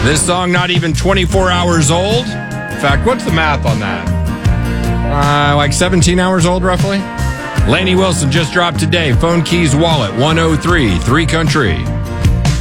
This song not even 24 hours old. In fact, what's the math on that? Like 17 hours old, roughly? Lainey Wilson just dropped today. Phone Keys Wallet, 103, 3 Country.